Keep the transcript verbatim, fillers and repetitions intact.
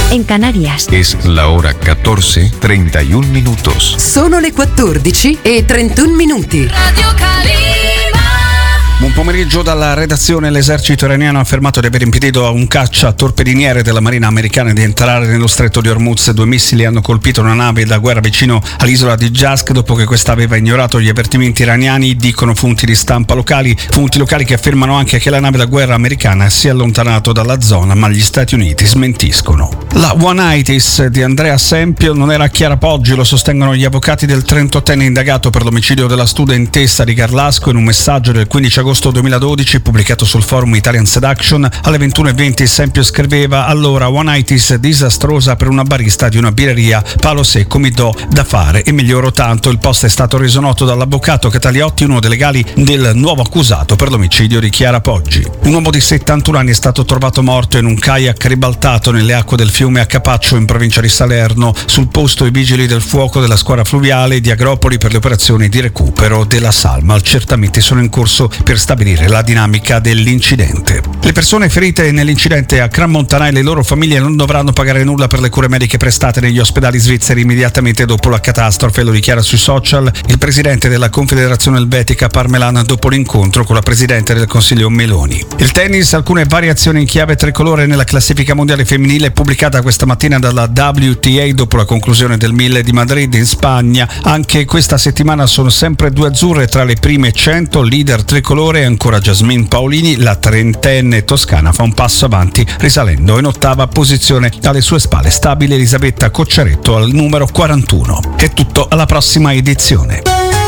en Canarias. Es la hora catorce, treinta y un minutos. Sono le quattordici e trentuno minuti. Radio Calima. Buon pomeriggio dalla redazione. L'esercito iraniano ha affermato di aver impedito a un caccia torpediniere della Marina americana di entrare nello stretto di Hormuz. Due missili hanno colpito una nave da guerra vicino all'isola di Jask dopo che questa aveva ignorato gli avvertimenti iraniani, dicono fonti di stampa locali. Fonti locali che affermano anche che la nave da guerra americana si è allontanato dalla zona, ma gli Stati Uniti smentiscono. La One-Itis di Andrea Sempio non era Chiara Poggi, lo sostengono gli avvocati del trentottenne indagato per l'omicidio della studentessa di Carlasco. In un messaggio del quindici agosto duemiladodici pubblicato sul forum Italian Seduction alle ventuno e venti, Sempio scriveva: allora One-Itis disastrosa per una barista di una birreria, palo secco mi do da fare e miglioro tanto. Il post è stato reso noto dall'avvocato Cataliotti, uno dei legali del nuovo accusato per l'omicidio di Chiara Poggi. Un uomo di settantuno anni è stato trovato morto in un kayak ribaltato nelle acque del fiume a Capaccio in provincia di Salerno. Sul posto i vigili del fuoco della squadra fluviale di Agropoli per le operazioni di recupero della salma. Accertamenti sono in corso per stabilire la dinamica dell'incidente. Le persone ferite nell'incidente a Crans-Montana e le loro famiglie non dovranno pagare nulla per le cure mediche prestate negli ospedali svizzeri immediatamente dopo la catastrofe, lo dichiara sui social il presidente della Confederazione Elvetica Parmelan dopo l'incontro con la presidente del Consiglio Meloni. Il tennis, alcune variazioni in chiave tricolore nella classifica mondiale femminile pubblicata questa mattina dalla W T A dopo la conclusione del Mille di Madrid in Spagna. Anche questa settimana sono sempre due azzurre tra le prime cento, leader tricolore e ancora Jasmine Paolini, la trentenne toscana fa un passo avanti risalendo in ottava posizione, alle sue spalle stabile Elisabetta Cocciaretto al numero quarantuno. È tutto, alla prossima edizione.